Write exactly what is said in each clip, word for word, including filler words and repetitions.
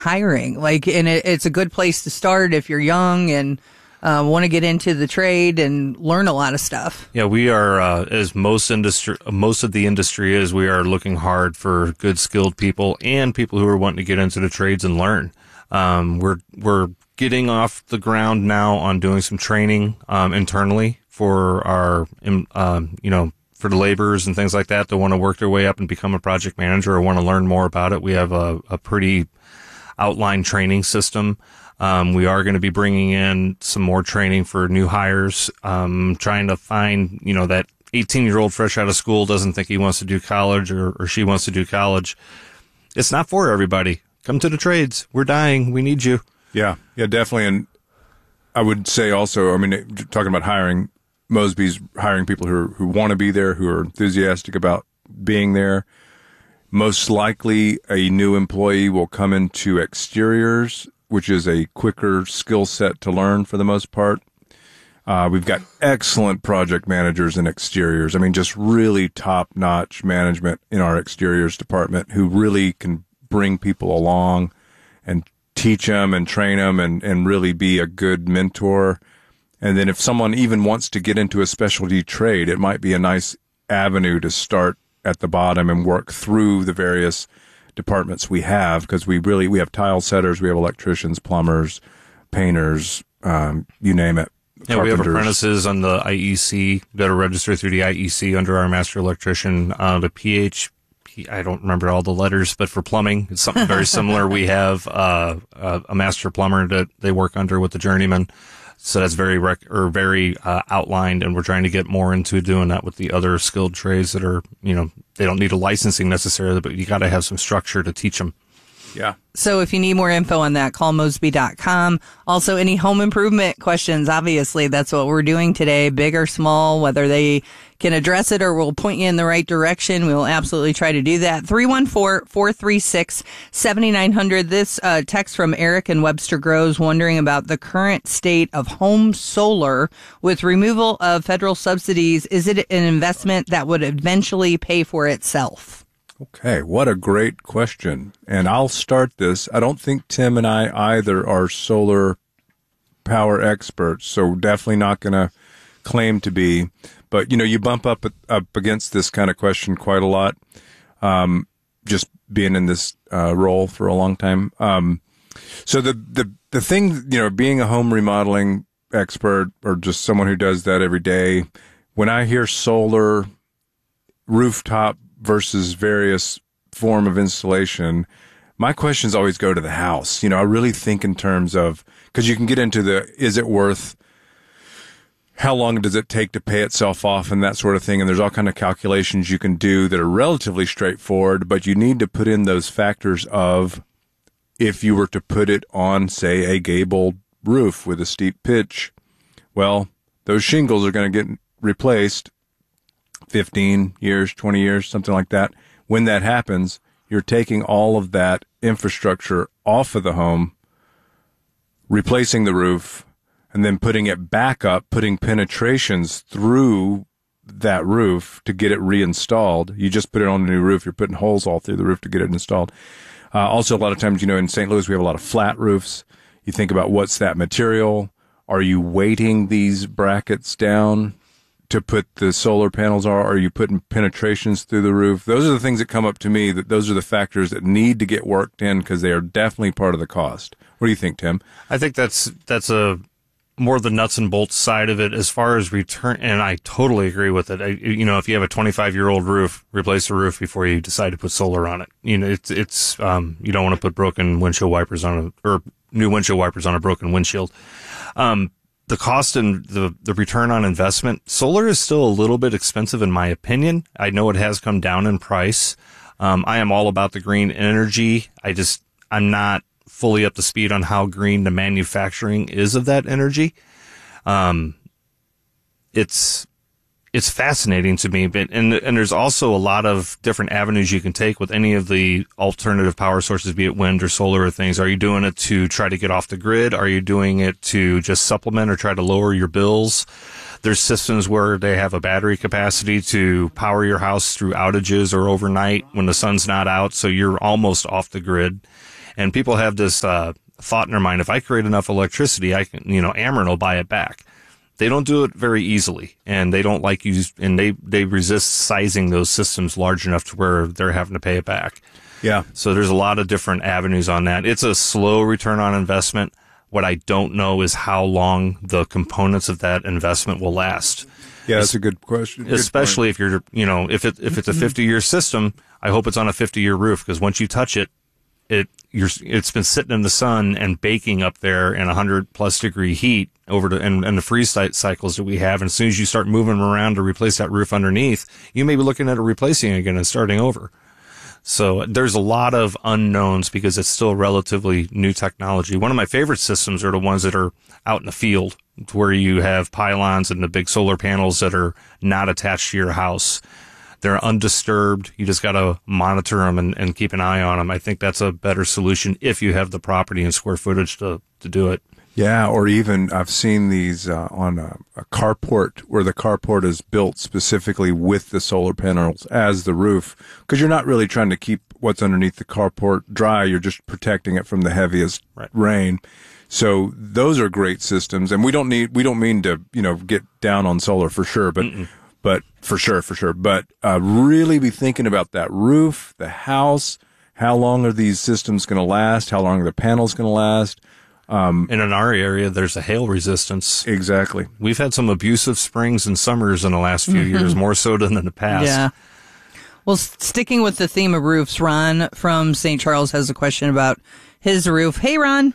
hiring. Like, and it, it's a good place to start if you're young and uh, want to get into the trade and learn a lot of stuff. Yeah, we are, uh, as most industry, most of the industry is, we are looking hard for good, skilled people and people who are wanting to get into the trades and learn. Um, we're we're getting off the ground now on doing some training um, internally for our, um, you know, for the laborers and things like that that want to work their way up and become a project manager or want to learn more about it. We have a, a pretty outlined training system. Um, we are going to be bringing in some more training for new hires, um, trying to find, you know, that eighteen-year-old fresh out of school doesn't think he wants to do college or, or she wants to do college. It's not for everybody. Come to the trades. We're dying. We need you. Yeah, yeah, definitely. And I would say also, I mean, talking about hiring, Mosby's hiring people who are, who want to be there, who are enthusiastic about being there. Most likely, a new employee will come into exteriors, which is a quicker skill set to learn for the most part. Uh, we've got excellent project managers in exteriors. I mean, just really top-notch management in our exteriors department who really can bring people along and teach them and train them and, and really be a good mentor. And then if someone even wants to get into a specialty trade, it might be a nice avenue to start at the bottom and work through the various departments we have, because we really, we have tile setters, we have electricians, plumbers, painters, um, you name it. Yeah, we have apprentices on the I E C that are registered through the I E C under our master electrician. Uh, the P H P, I don't remember all the letters, but for plumbing, it's something very similar. We have uh, a master plumber that they work under with the journeyman. So that's very rec- or very uh, outlined, and we're trying to get more into doing that with the other skilled trades that are, you know, they don't need a licensing necessarily, but you got to have some structure to teach them. Yeah. So if you need more info on that, call Mosby dot com. Also, any home improvement questions, obviously, that's what we're doing today, big or small, whether they can address it or we'll point you in the right direction. We will absolutely try to do that. three one four, four three six, seven nine zero zero. This uh, text from Eric in Webster Groves wondering about the current state of home solar with removal of federal subsidies. Is it an investment that would eventually pay for itself? Okay, what a great question. And I'll start this. I don't think Tim and I either are solar power experts, so definitely not going to claim to be. But, you know, you bump up up against this kind of question quite a lot, um, just being in this uh, role for a long time. Um, so the, the, the thing, you know, being a home remodeling expert or just someone who does that every day, when I hear solar rooftop versus various form of installation, my questions always go to the house. You know, I really think in terms of, because you can get into the, is it worth, how long does it take to pay itself off and that sort of thing. And there's all kind of calculations you can do that are relatively straightforward, but you need to put in those factors of if you were to put it on, say, a gable roof with a steep pitch, well, those shingles are going to get replaced fifteen years, twenty years, something like that. When that happens, you're taking all of that infrastructure off of the home, replacing the roof, and then putting it back up, putting penetrations through that roof to get it reinstalled. You just put it on a new roof. You're putting holes all through the roof to get it installed. Uh, also, a lot of times, you know, in Saint Louis, we have a lot of flat roofs. You think about what's that material? Are you weighting these brackets down to put the solar panels are? Are you putting penetrations through the roof? Those are the things that come up to me, that those are the factors that need to get worked in because they are definitely part of the cost. What do you think, Tim? I think that's that's a more the nuts and bolts side of it as far as return, and I totally agree with it. I, you know, if you have a twenty-five-year-old roof, replace the roof before you decide to put solar on it. You know, it's it's um, you don't want to put broken windshield wipers on a, or new windshield wipers on a broken windshield. Um, The cost and the, the return on investment, solar is still a little bit expensive in my opinion. I know it has come down in price. Um, I am all about the green energy. I just, I'm not fully up to speed on how green the manufacturing is of that energy. Um, it's, it's fascinating to me, but, and, and there's also a lot of different avenues you can take with any of the alternative power sources, be it wind or solar or things. Are you doing it to try to get off the grid? Are you doing it to just supplement or try to lower your bills? There's systems where they have a battery capacity to power your house through outages or overnight when the sun's not out, so you're almost off the grid. And people have this uh, thought in their mind: if I create enough electricity, I can, you know, Ameren will buy it back. They don't do it very easily, and they don't like use, and they they resist sizing those systems large enough to where they're having to pay it back. Yeah. So there's a lot of different avenues on that. It's a slow return on investment. What I don't know is how long the components of that investment will last. Yeah, that's a good question. Good Especially point. if you're, you know, if it if it's a fifty year system, I hope it's on a fifty year roof, because once you touch it, it you're it's been sitting in the sun and baking up there in one hundred plus degree heat over to and, and the freeze cycles that we have. And as soon as you start moving them around to replace that roof underneath, you may be looking at it replacing again and starting over. So there's a lot of unknowns because it's still relatively new technology. One of my favorite systems are the ones that are out in the field, where you have pylons and the big solar panels that are not attached to your house. They're undisturbed. You just got to monitor them and, and keep an eye on them. I think that's a better solution if you have the property and square footage to, to do it. Yeah, or even I've seen these uh, on a, a carport where the carport is built specifically with the solar panels as the roof, because you're not really trying to keep what's underneath the carport dry. You're just protecting it from the heaviest right. rain. So those are great systems, and we don't need we don't mean to you know get down on solar for sure, but Mm-mm. but for sure for sure, but uh, really be thinking about that roof, the house. How long are these systems going to last? How long are the panels going to last? Um, and in our area, there's a hail resistance. Exactly. We've had some abusive springs and summers in the last few mm-hmm. years, more so than in the past. Yeah. Well, sticking with the theme of roofs, Ron from Saint Charles has a question about his roof. Hey, Ron.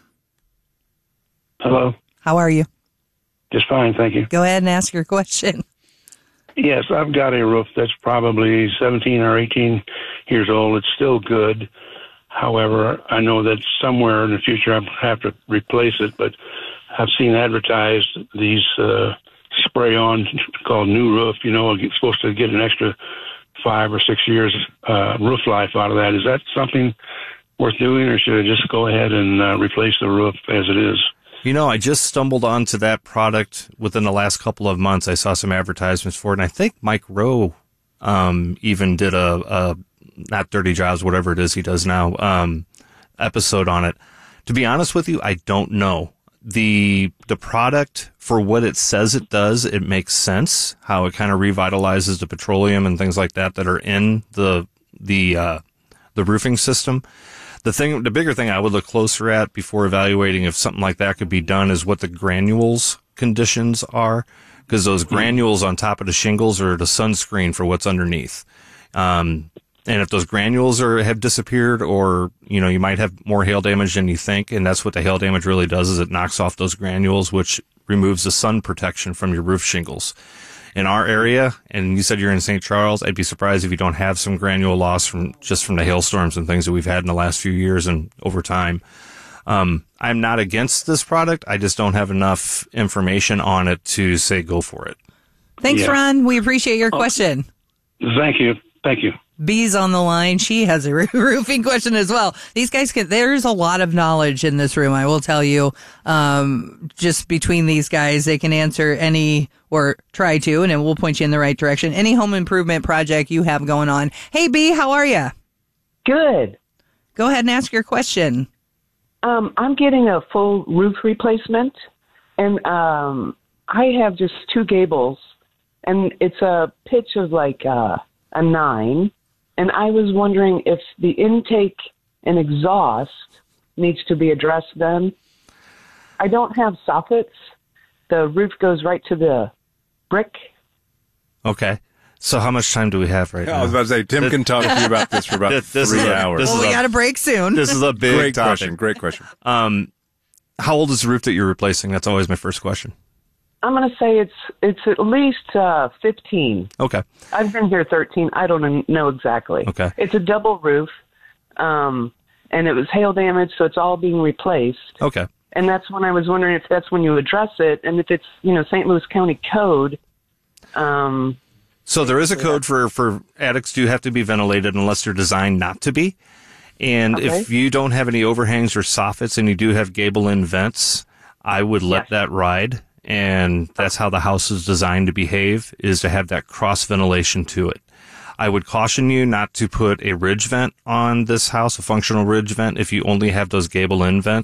Hello. How are you? Just fine, thank you. Go ahead and ask your question. Yes, I've got a roof that's probably seventeen or eighteen years old. It's still good. However, I know that somewhere in the future I'll have to replace it, but I've seen advertised these uh, spray-on called New Roof. You know, you're supposed to get an extra five or six years uh, roof life out of that. Is that something worth doing, or should I just go ahead and uh, replace the roof as it is? You know, I just stumbled onto that product within the last couple of months. I saw some advertisements for it, and I think Mike Rowe um, even did a, a not Dirty Jobs, whatever it is he does now, um, episode on it. To be honest with you, I don't know. The the product, for what it says it does, it makes sense, how it kind of revitalizes the petroleum and things like that that are in the the uh, the roofing system. The thing, the bigger thing I would look closer at before evaluating if something like that could be done is what the granules conditions are, because those granules on top of the shingles are the sunscreen for what's underneath. Um, And if those granules are have disappeared, or, you know, you might have more hail damage than you think, and that's what the hail damage really does, is it knocks off those granules, which removes the sun protection from your roof shingles. In our area, and you said you're in Saint Charles, I'd be surprised if you don't have some granule loss from just from the hailstorms and things that we've had in the last few years and over time. Um, I'm not against this product. I just don't have enough information on it to say go for it. Thanks, yeah. Ron. We appreciate your oh, question. Thank you. Thank you. Bee's on the line. She has a roofing question as well. These guys can, there's a lot of knowledge in this room. I will tell you, um, just between these guys, they can answer any, or try to, and it will point you in the right direction. Any home improvement project you have going on. Hey, Bee, how are you? Good. Go ahead and ask your question. Um, I'm getting a full roof replacement, and um, I have just two gables, and it's a pitch of like uh, a nine. And I was wondering if the intake and exhaust needs to be addressed then. I don't have soffits. The roof goes right to the brick. Okay. So how much time do we have right yeah, now? I was about to say, Tim this, can talk to you about this for about this, this three is a, hours. This well, is we a, got a break soon. This is a big Great topic. question. Great question. Um, how old is the roof that you're replacing? That's always my first question. I'm going to say it's it's at least uh, fifteen. Okay. I've been here thirteen. I don't know exactly. Okay. It's a double roof, um, and it was hail damage, so it's all being replaced. Okay. And that's when I was wondering if that's when you address it, and if it's, you know, Saint Louis County code. Um, so there is a code for, for attics do have to be ventilated unless they're designed not to be. And okay. if you don't have any overhangs or soffits and you do have gable-in vents, I would let yes. that ride. And that's how the house is designed to behave, is to have that cross ventilation to it. I would caution you not to put a ridge vent on this house, a functional ridge vent, if you only have those gable in vents.